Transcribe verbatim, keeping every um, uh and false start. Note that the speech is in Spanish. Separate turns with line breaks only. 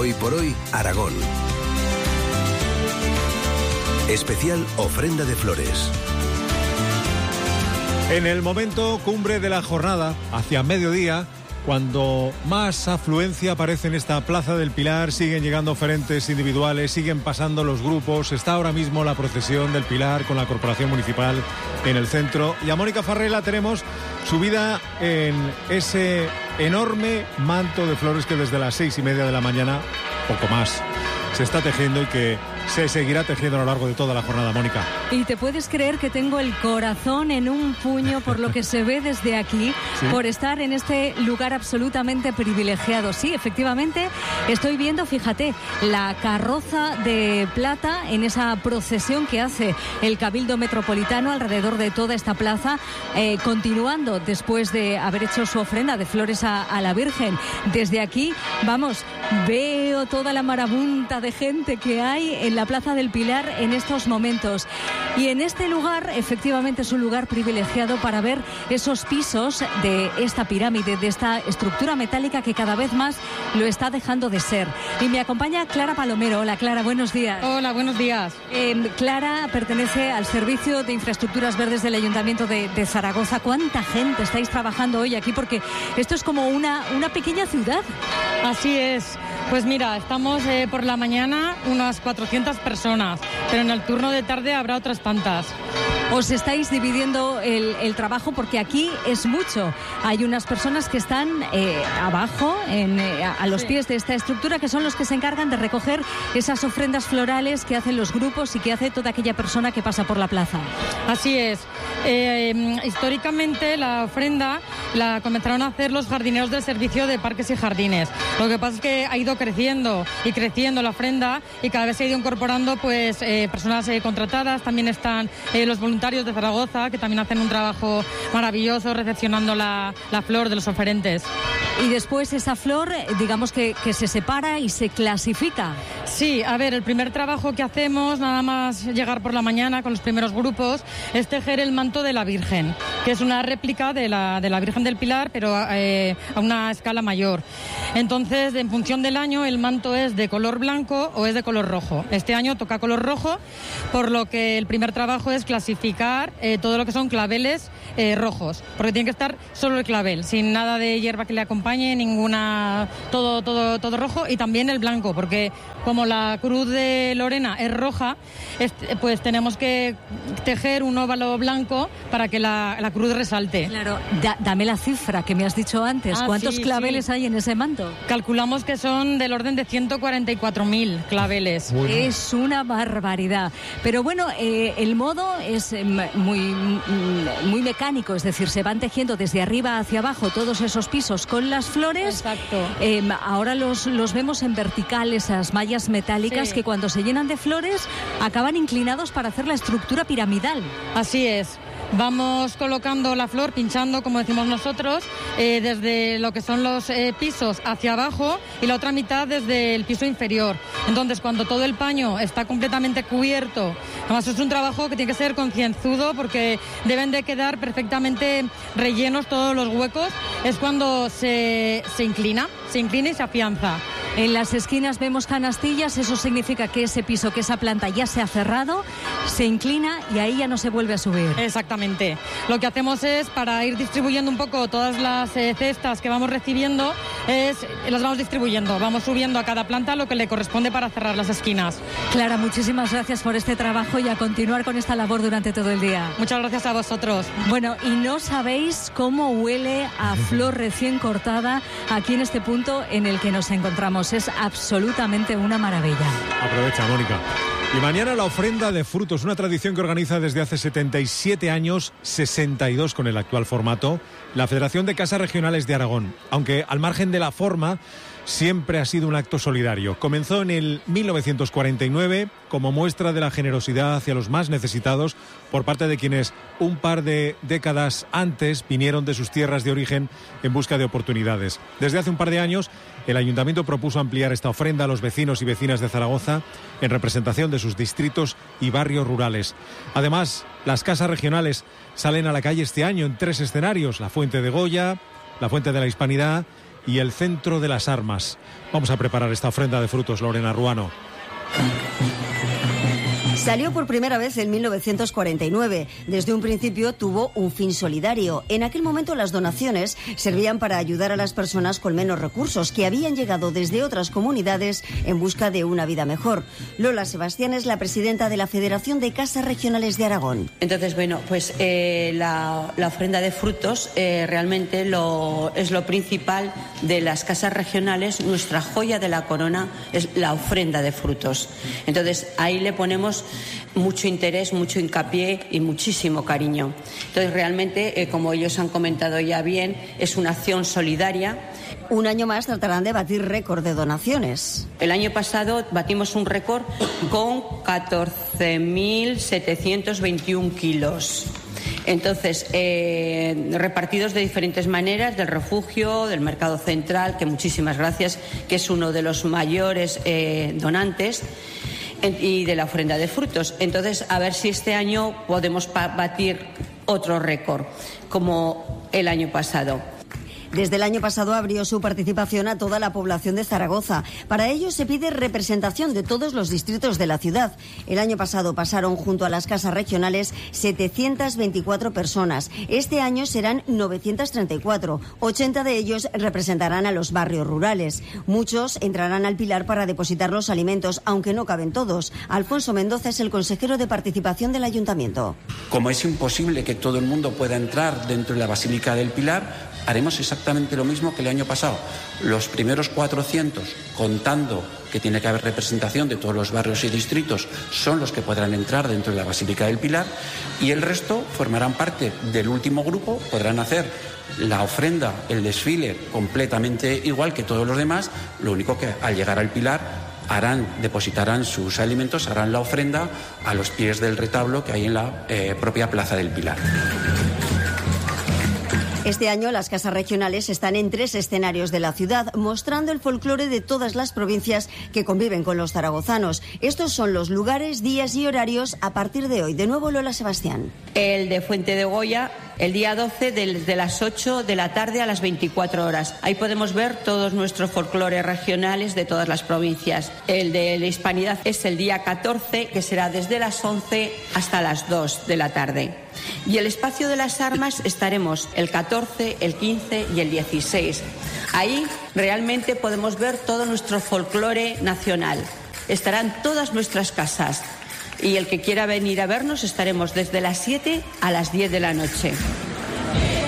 Hoy por hoy, Aragón. Especial ofrenda de flores.
En el momento cumbre de la jornada, hacia mediodía, cuando más afluencia aparece en esta Plaza del Pilar, siguen llegando oferentes individuales, siguen pasando los grupos, está ahora mismo la procesión del Pilar con la Corporación Municipal en el centro. Y a Mónica Farré la tenemos subida en ese enorme manto de flores que desde las seis y media de la mañana, poco más, se está tejiendo y que se seguirá tejiendo a lo largo de toda la jornada, Mónica.
Y te puedes creer que tengo el corazón en un puño por lo que se ve desde aquí, ¿sí?, por estar en este lugar absolutamente privilegiado. Sí, efectivamente, estoy viendo, fíjate, la carroza de plata en esa procesión que hace el Cabildo Metropolitano alrededor de toda esta plaza, eh, continuando después de haber hecho su ofrenda de flores a, a la Virgen. Desde aquí, vamos, veo toda la marabunta de gente que hay en la Plaza del Pilar en estos momentos. Y en este lugar, efectivamente, es un lugar privilegiado para ver esos pisos de esta pirámide, de esta estructura metálica que cada vez más lo está dejando de ser. Y me acompaña Clara Palomero. Hola, Clara, buenos días.
Hola, buenos días.
Eh, Clara pertenece al Servicio de Infraestructuras Verdes del Ayuntamiento de, de Zaragoza. ¿Cuánta gente estáis trabajando hoy aquí? Porque esto es como una, una pequeña ciudad.
Así es. Pues mira, estamos eh, por la mañana unas cuatrocientas personas, pero en el turno de tarde habrá otras tantas.
Os estáis dividiendo el, el trabajo porque aquí es mucho. Hay unas personas que están eh, abajo, en, eh, a los sí. pies de esta estructura, que son los que se encargan de recoger esas ofrendas florales que hacen los grupos y que hace toda aquella persona que pasa por la plaza.
Así es. Eh, históricamente la ofrenda la comenzaron a hacer los jardineros del Servicio de Parques y Jardines. Lo que pasa es que ha ido creciendo y creciendo la ofrenda y cada vez se ha ido incorporando pues eh, personas eh, contratadas. También están eh, los voluntarios de Zaragoza, que también hacen un trabajo maravilloso recepcionando la, la flor de los oferentes.
Y después esa flor, digamos que, que se separa y se clasifica.
Sí, a ver, el primer trabajo que hacemos, nada más llegar por la mañana con los primeros grupos, es tejer el manto de la Virgen, que es una réplica de la, de la Virgen del Pilar, pero eh, a una escala mayor. Entonces, en función del año, el manto es de color blanco o es de color rojo. Este año toca color rojo, por lo que el primer trabajo es clasificar eh, todo lo que son claveles eh, rojos, porque tiene que estar solo el clavel, sin nada de hierba que le acompañe, ninguna, todo, todo, todo rojo, y también el blanco, porque como la cruz de Lorena es roja, pues tenemos que tejer un óvalo blanco para que la, la cruz resalte.
Claro, da, dame la cifra que me has dicho antes.
Ah,
¿Cuántos
sí,
claveles
sí.
hay en ese manto?
Calculamos que son del orden de ciento cuarenta y cuatro mil claveles.
Bueno. Es una barbaridad. Pero bueno, eh, el modo es muy, muy mecánico, es decir, se van tejiendo desde arriba hacia abajo todos esos pisos con las flores.
Exacto.
Eh, ahora los, los vemos en vertical, esas mallas metálicas sí. que cuando se llenan de flores acaban inclinados para hacer la estructura piramidal.
Así es. Vamos colocando la flor, pinchando, como decimos nosotros, eh, desde lo que son los eh, pisos hacia abajo y la otra mitad desde el piso inferior. Entonces, cuando todo el paño está completamente cubierto, además es un trabajo que tiene que ser concienzudo porque deben de quedar perfectamente rellenos todos los huecos, es cuando se, se inclina, se inclina y se afianza.
En las esquinas vemos canastillas, eso significa que ese piso, que esa planta ya se ha cerrado, se inclina y ahí ya no se vuelve a subir.
Exactamente. Lo que hacemos es, para ir distribuyendo un poco todas las eh, cestas que vamos recibiendo, es las vamos distribuyendo, vamos subiendo a cada planta lo que le corresponde para cerrar las esquinas.
Clara, muchísimas gracias por este trabajo y a continuar con esta labor durante todo el día.
Muchas gracias a vosotros.
Bueno, y no sabéis cómo huele a flor recién cortada aquí en este punto en el que nos encontramos. Es absolutamente una maravilla.
Aprovecha, Mónica. Y mañana la ofrenda de frutos, una tradición que organiza desde hace setenta y siete años, sesenta y dos con el actual formato, la Federación de Casas Regionales de Aragón. Aunque al margen de la forma, siempre ha sido un acto solidario. Comenzó en el mil novecientos cuarenta y nueve como muestra de la generosidad hacia los más necesitados por parte de quienes un par de décadas antes vinieron de sus tierras de origen en busca de oportunidades. Desde hace un par de años, el Ayuntamiento propuso ampliar esta ofrenda a los vecinos y vecinas de Zaragoza en representación de sus distritos y barrios rurales. Además, las casas regionales salen a la calle este año en tres escenarios: la Fuente de Goya, la Fuente de la Hispanidad y el centro de las armas. Vamos a preparar esta ofrenda de frutos, Lorena Ruano.
Salió por primera vez en mil novecientos cuarenta y nueve. Desde un principio tuvo un fin solidario. En aquel momento las donaciones servían para ayudar a las personas con menos recursos que habían llegado desde otras comunidades en busca de una vida mejor. Lola Sebastián es la presidenta de la Federación de Casas Regionales de Aragón.
Entonces, bueno, pues eh, la, la ofrenda de frutos eh, realmente lo, es lo principal de las casas regionales. Nuestra joya de la corona es la ofrenda de frutos. Entonces, ahí le ponemos mucho interés, mucho hincapié y muchísimo cariño. Entonces, realmente, eh, como ellos han comentado ya bien, es una acción solidaria.
Un año más tratarán de batir récord de donaciones.
El año pasado batimos un récord con catorce mil setecientos veintiún kilos. Entonces, eh, repartidos de diferentes maneras, del refugio, del mercado central, que muchísimas gracias, que es uno de los mayores eh, donantes, y de la ofrenda de frutos. Entonces, a ver si este año podemos batir otro récord, como el año pasado.
Desde el año pasado abrió su participación a toda la población de Zaragoza. Para ello se pide representación de todos los distritos de la ciudad. El año pasado pasaron junto a las casas regionales setecientas veinticuatro personas. Este año serán novecientas treinta y cuatro. ochenta de ellos representarán a los barrios rurales. Muchos entrarán al Pilar para depositar los alimentos, aunque no caben todos. Alfonso Mendoza es el consejero de participación del Ayuntamiento.
Como es imposible que todo el mundo pueda entrar dentro de la Basílica del Pilar, haremos exactamente lo mismo que el año pasado. Los primeros cuatrocientos, contando que tiene que haber representación de todos los barrios y distritos, son los que podrán entrar dentro de la Basílica del Pilar, y el resto formarán parte del último grupo, podrán hacer la ofrenda, el desfile completamente igual que todos los demás. Lo único que al llegar al Pilar harán, depositarán sus alimentos, harán la ofrenda a los pies del retablo que hay en la eh, propia Plaza del Pilar.
Este año las casas regionales están en tres escenarios de la ciudad, mostrando el folclore de todas las provincias que conviven con los zaragozanos. Estos son los lugares, días y horarios a partir de hoy. De nuevo, Lola Sebastián.
El de Fuente de Goya, el día doce, desde las ocho de la tarde a las veinticuatro horas. Ahí podemos ver todos nuestros folclores regionales de todas las provincias. El de la Hispanidad es el día catorce, que será desde las once hasta las dos de la tarde. Y el espacio de las armas estaremos el catorce, el quince y el dieciséis. Ahí realmente podemos ver todo nuestro folclore nacional. Estarán todas nuestras casas. Y el que quiera venir a vernos, estaremos desde las siete a las diez de la noche.